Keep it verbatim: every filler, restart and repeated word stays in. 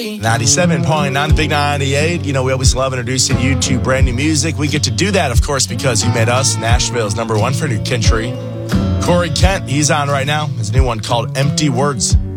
ninety-seven point nine, the Big ninety-eight. You know, we always love introducing you to brand new music. We get to do that, of course, because you made us Nashville's number one for new country. Corey Kent, he's on right now. His new one called Empty Words.